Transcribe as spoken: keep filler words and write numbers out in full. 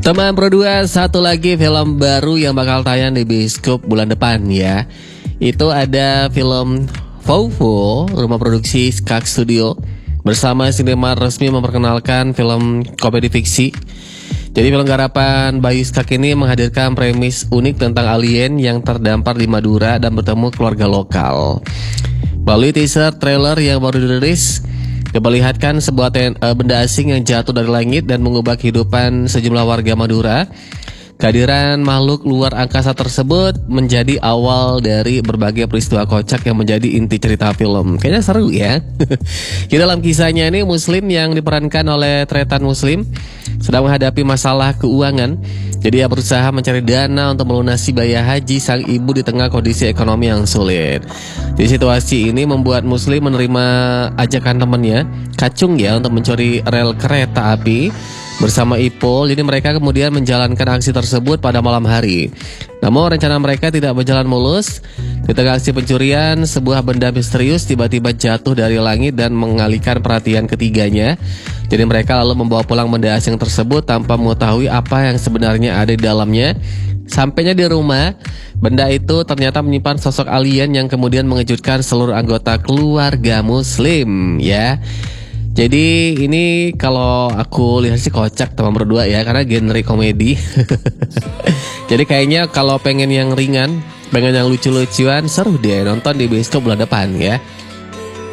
Teman Pro dua, satu lagi film baru yang bakal tayang di bioskop bulan depan ya. Itu ada film Vovo, rumah produksi Skak Studio, bersama Sinema resmi memperkenalkan film komedi fiksi. Jadi film garapan Bayu Skak ini menghadirkan premis unik tentang alien yang terdampar di Madura dan bertemu keluarga lokal. Melalui teaser trailer yang baru dirilis, diperlihatkan sebuah ten, uh, benda asing yang jatuh dari langit dan mengubah kehidupan sejumlah warga Madura. Kehadiran makhluk luar angkasa tersebut menjadi awal dari berbagai peristiwa kocak yang menjadi inti cerita film. Kayaknya seru ya. Di dalam kisahnya ini, Muslim yang diperankan oleh Tretan Muslim sedang menghadapi masalah keuangan. Jadi ia berusaha mencari dana untuk melunasi biaya haji sang ibu di tengah kondisi ekonomi yang sulit. Di situasi ini membuat Muslim menerima ajakan temannya, Kacung ya, untuk mencuri rel kereta api bersama Ipul. Jadi mereka kemudian menjalankan aksi tersebut pada malam hari. Namun rencana mereka tidak berjalan mulus. Di tengah aksi pencurian, sebuah benda misterius tiba-tiba jatuh dari langit dan mengalihkan perhatian ketiganya. Jadi mereka lalu membawa pulang benda asing tersebut tanpa mengetahui apa yang sebenarnya ada di dalamnya. Sampainya di rumah, benda itu ternyata menyimpan sosok alien yang kemudian mengejutkan seluruh anggota keluarga Muslim ya. Jadi ini kalau aku lihat sih kocak teman berdua ya, karena genre komedi. Jadi kayaknya kalau pengen yang ringan, pengen yang lucu-lucuan, seru deh nonton di bioskop bulan depan ya.